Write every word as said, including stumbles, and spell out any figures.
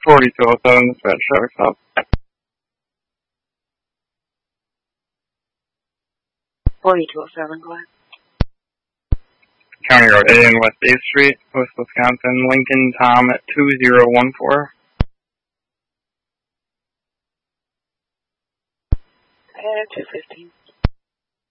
forty-two oh seven, dispatch traffic stop. forty-two oh seven, go ahead. County Road A and West eighth Street, West Wisconsin, Lincoln Tom at two zero one four. Uh, two fifteen.